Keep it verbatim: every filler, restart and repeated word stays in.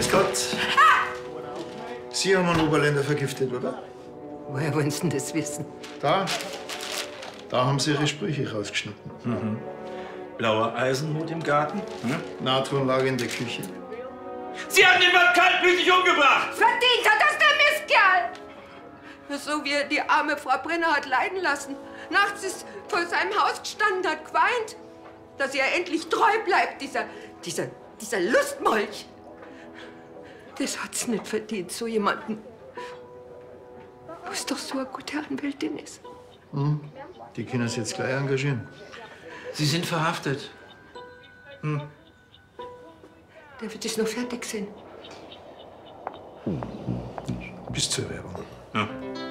Grüß Gott. Sie haben einen Oberländer vergiftet, oder? Woher wollen Sie denn das wissen? Da. Da haben Sie Ihre Sprüche rausgeschnitten. Mhm. Blauer Eisenhut im Garten. Hm? Natronlage in der Küche. Sie haben den Mann kaltblütig umgebracht! Verdient hat das der Mistkerl! So wie er die arme Frau Brenner hat leiden lassen. Nachts ist vor seinem Haus gestanden, hat geweint, dass er endlich treu bleibt, dieser, dieser, dieser Lustmolch. Das hat's nicht verdient, so jemanden. Wo es doch so eine gute Anwältin ist. Hm. Die können Sie jetzt gleich engagieren. Sie sind verhaftet. Hm. Der wird es noch fertig sein. Bis zur Werbung. Ja.